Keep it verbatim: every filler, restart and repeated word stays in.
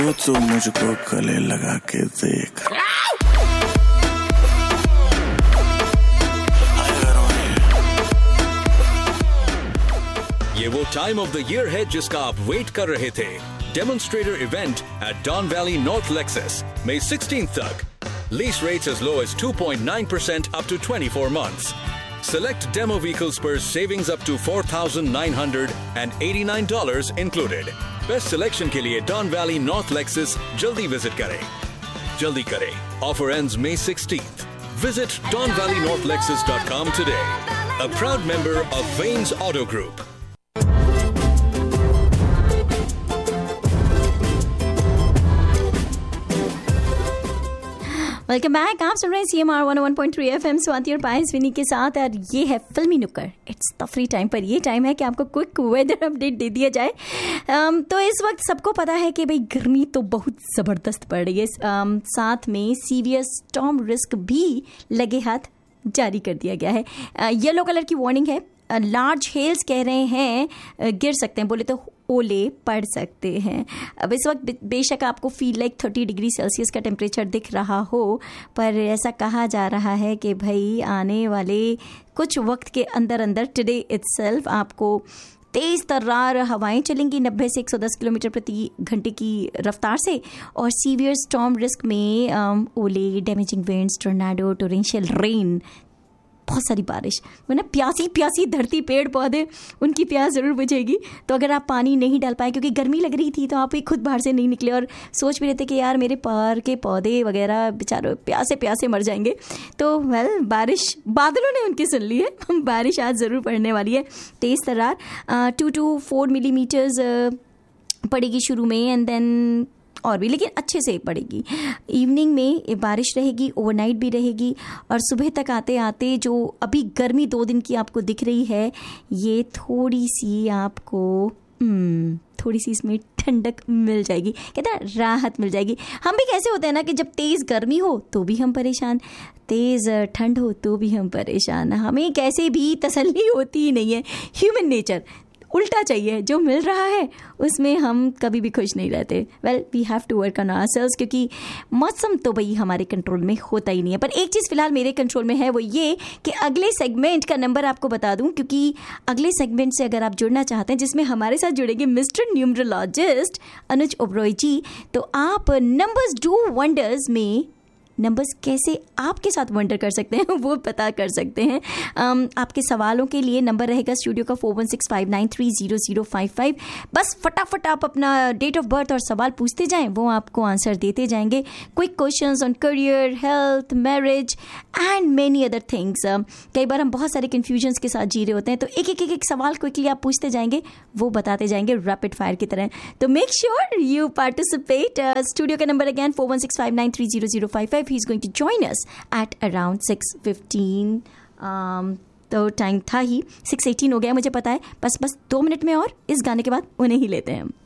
तू मुझको गले लगा के देख। ये वो टाइम ऑफ द ईयर है जिसका आप वेट कर रहे थे। Demonstrator event at dawn valley north Lexus May sixteenth तक। Lease rates as low as two point nine percent up to twenty-four months. Select demo vehicles per savings up to four thousand nine hundred eighty-nine dollars included. Best selection के लिए Don Valley North Lexus जल्दी visit करें। जल्दी करें। Offer ends May sixteenth. Visit don valley north lexus dot com today. A proud member of Vanes Auto Group. Welcome back. आप सुन रहे हैं C M R one ओ one point three F M Swati और पायस विनी के साथ। और ये है फिल्मी नुक्कड़। इट्स द फ्री टाइम पर ये टाइम है कि आपको क्विक वेदर अपडेट दे दिया जाए। um, तो इस वक्त सबको पता है कि भाई गर्मी तो बहुत ज़बरदस्त पड़ रही है। um, साथ में सीवियर स्टॉर्म रिस्क भी लगे हाथ जारी कर दिया गया है। येलो uh, कलर की वार्निंग है। लार्ज uh, हेल्स कह रहे हैं uh, गिर सकते हैं, बोले तो ओले पड़ सकते हैं। अब इस वक्त बेशक आपको feel like thirty degree Celsius का टेम्परेचर दिख रहा हो, पर ऐसा कहा जा रहा है कि भाई आने वाले कुछ वक्त के अंदर अंदर टुडे इटसेल्फ आपको तेज़ तर्रार हवाएं चलेंगी नब्बे से एक सौ दस किलोमीटर प्रति घंटे की रफ्तार से। और सीवियर स्टॉर्म रिस्क में ओले, damaging winds, tornado, torrential rain, बहुत सारी बारिश। वो ना प्यासी प्यासी धरती, पेड़ पौधे, उनकी प्यास ज़रूर बुझेगी। तो अगर आप पानी नहीं डाल पाए क्योंकि गर्मी लग रही थी, तो आप ही खुद बाहर से नहीं निकले और सोच भी रहे थे कि यार मेरे पार के पौधे वगैरह बेचारे प्यासे प्यासे मर जाएंगे, तो वेल बारिश बादलों ने उनकी सुन ली है। बारिश आज ज़रूर पड़ने वाली है। तेज़ तर्रार टू टू फोर मिलीमीटर्स पड़ेगी शुरू में, एंड देन और भी, लेकिन अच्छे से पड़ेगी। इवनिंग में बारिश रहेगी, ओवरनाइट भी रहेगी, और सुबह तक आते आते जो अभी गर्मी दो दिन की आपको दिख रही है, ये थोड़ी सी आपको hmm, थोड़ी सी इसमें ठंडक मिल जाएगी, कहते हैं राहत मिल जाएगी। हम भी कैसे होते हैं ना कि जब तेज़ गर्मी हो तो भी हम परेशान, तेज़ ठंड हो तो भी हम परेशान। हमें कैसे भी तसल्ली होती ही नहीं है। ह्यूमन नेचर उल्टा चाहिए, जो मिल रहा है उसमें हम कभी भी खुश नहीं रहते। Well we have to work on ourselves, क्योंकि मौसम तो भाई हमारे कंट्रोल में होता ही नहीं है। पर एक चीज़ फिलहाल मेरे कंट्रोल में है, वो ये कि अगले सेगमेंट का नंबर आपको बता दूं, क्योंकि अगले सेगमेंट से अगर आप जुड़ना चाहते हैं जिसमें हमारे साथ जुड़ेंगे मिस्टर न्यूमरोलॉजिस्ट अनुज ओबरॉय जी, तो आप नंबर्स डू वंडर्स में नंबर्स कैसे आपके साथ वंडर कर सकते हैं वो पता कर सकते हैं। um, आपके सवालों के लिए नंबर रहेगा स्टूडियो का four one six five nine three zero zero five five. बस फटाफट आप अपना डेट ऑफ बर्थ और सवाल पूछते जाएं, वो आपको आंसर देते जाएंगे। Quick questions on career, health, marriage and many other things. कई बार हम बहुत सारे कन्फ्यूजन्स के साथ जी रहे होते हैं, तो एक एक एक एक सवाल क्विकली आप पूछते जाएंगे, वो बताते जाएंगे रैपिड फायर की तरह। तो make sure you participate. Studio का number again four one six five nine three zero zero five five. He is going to join us at around six fifteen. um, तो टाइम था ही six eighteen हो गया मुझे पता है। बस बस दो मिनट में और इस गाने के बाद उन्हें ही लेते हैं हम।